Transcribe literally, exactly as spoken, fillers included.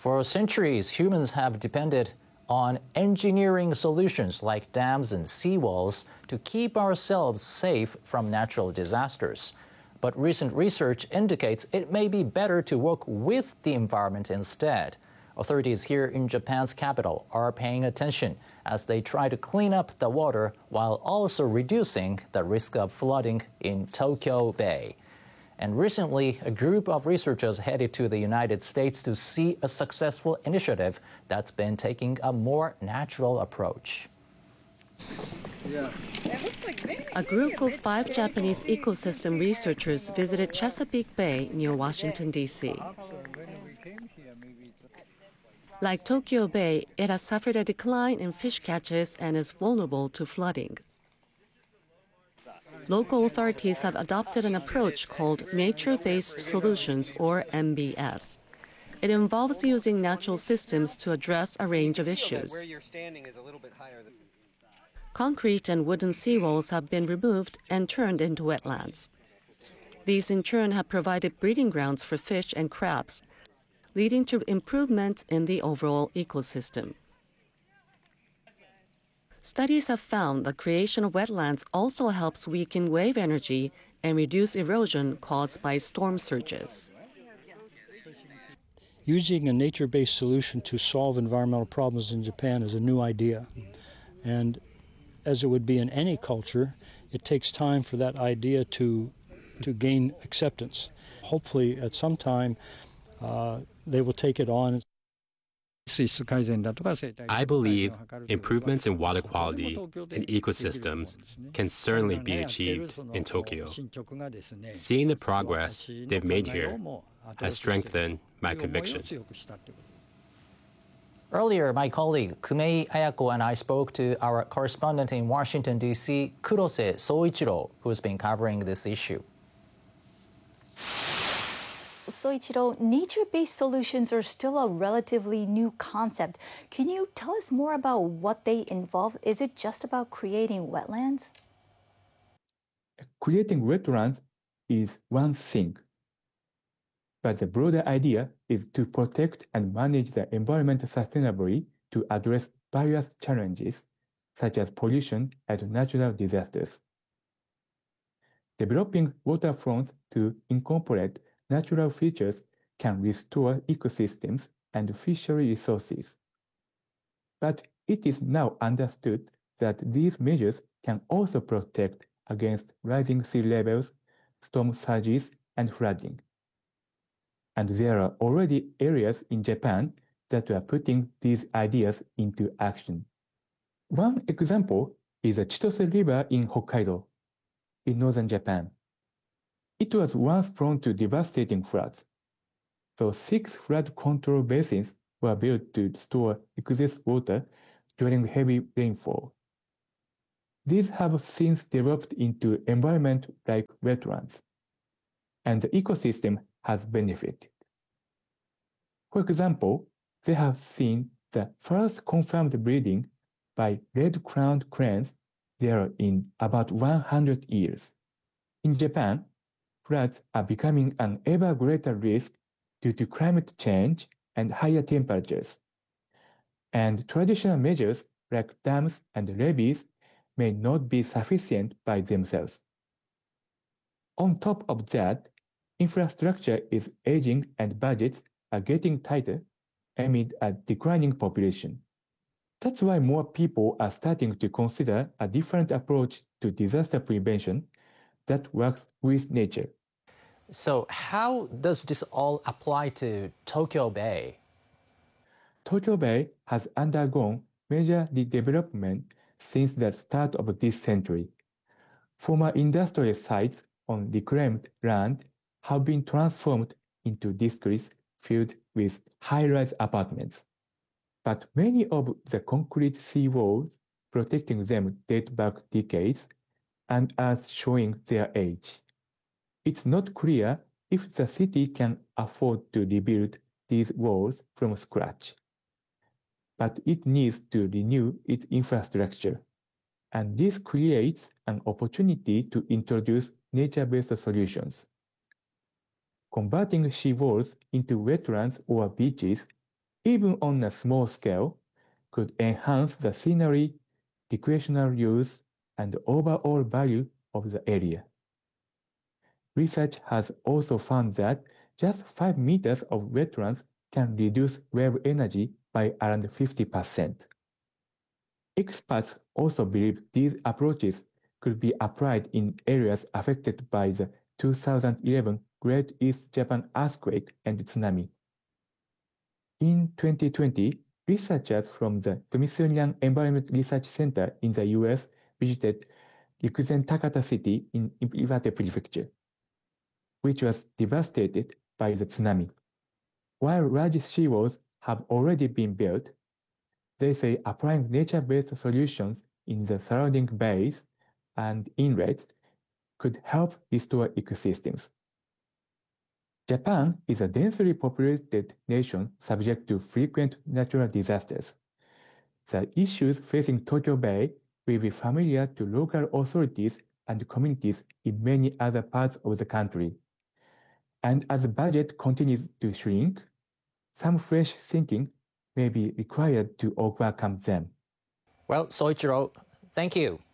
For centuries, humans have depended on engineering solutions like dams and seawalls to keep ourselves safe from natural disasters. But recent research indicates it may be better to work with the environment instead. Authorities here in Japan's capital are paying attention as they try to clean up the water while also reducing the risk of flooding in Tokyo Bay. And recently, a group of researchers headed to the United States to see a successful initiative that's been taking a more natural approach. A group of five Japanese ecosystem researchers visited Chesapeake Bay near Washington, D C Like Tokyo Bay, it has suffered a decline in fish catches and is vulnerable to flooding. Local authorities have adopted an approach called Nature-Based Solutions, or N B S. It involves using natural systems to address a range of issues. Concrete and wooden seawalls have been removed and turned into wetlands. These in turn have provided breeding grounds for fish and crabs, leading to improvements in the overall ecosystem. Studies have found the creation of wetlands also helps weaken wave energy and reduce erosion caused by storm surges. Using a nature-based solution to solve environmental problems in Japan is a new idea. And as it would be in any culture, it takes time for that idea to, to gain acceptance. Hopefully, at some time, uh, they will take it on. I believe improvements in water quality and ecosystems can certainly be achieved in Tokyo. Seeing the progress they've made here has strengthened my conviction. Earlier, my colleague Kumei Ayako and I spoke to our correspondent in Washington, D C, Kurose Soichiro, who's been covering this issue. Soichiro, nature-based solutions are still a relatively new concept. Can you tell us more about what they involve? Is it just about creating wetlands? Creating wetlands is one thing, but the broader idea is to protect and manage the environment sustainably to address various challenges, such as pollution and natural disasters. Developing waterfronts to incorporate natural features can restore ecosystems and fishery resources. But it is now understood that these measures can also protect against rising sea levels, storm surges, and flooding. And there are already areas in Japan that are putting these ideas into action. One example is the Chitose River in Hokkaido, in northern Japan. It was once prone to devastating floods, so six flood control basins were built to store excess water during heavy rainfall. These have since developed into environments like wetlands, and the ecosystem has benefited. For example, they have seen the first confirmed breeding by red-crowned cranes there in about one hundred years. In Japan, floods are becoming an ever greater risk due to climate change and higher temperatures. And traditional measures like dams and levees may not be sufficient by themselves. On top of that, infrastructure is aging and budgets are getting tighter amid a declining population. That's why more people are starting to consider a different approach to disaster prevention that works with nature. So how does this all apply to Tokyo Bay? Tokyo Bay has undergone major redevelopment since the start of this century. Former industrial sites on reclaimed land have been transformed into districts filled with high-rise apartments. But many of the concrete seawalls protecting them date back decades and are showing their age. It's not clear if the city can afford to rebuild these walls from scratch. But it needs to renew its infrastructure. And this creates an opportunity to introduce nature-based solutions. Converting seawalls into wetlands or beaches even on a small scale, could enhance the scenery, recreational use, and overall value of the area. Research has also found that just five meters of wetlands can reduce wave energy by around fifty percent. Experts also believe these approaches could be applied in areas affected by the two thousand eleven Great East Japan earthquake and tsunami. In twenty twenty, researchers from the Smithsonian Environment Research Center in the U S visited Rikuzen Takata City in Iwate Prefecture, which was devastated by the tsunami. While large seawalls have already been built, they say applying nature-based solutions in the surrounding bays and inlets could help restore ecosystems. Japan is a densely populated nation subject to frequent natural disasters. The issues facing Tokyo Bay will be familiar to local authorities and communities in many other parts of the country. And as the budget continues to shrink, some fresh thinking may be required to overcome them. Well, Soichiro, thank you.